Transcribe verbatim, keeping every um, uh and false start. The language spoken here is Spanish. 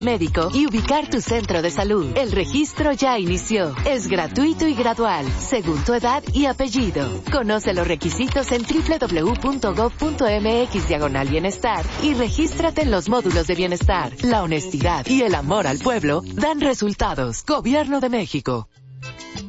médico y ubicar tu centro de salud. El registro ya inició. Es gratuito y gradual, según tu edad y apellido. Conoce los requisitos en doble u doble u doble u punto gob punto eme equis diagonal bienestar y regístrate en los módulos de bienestar. La honestidad y el amor al pueblo dan resultados. Gobierno de México.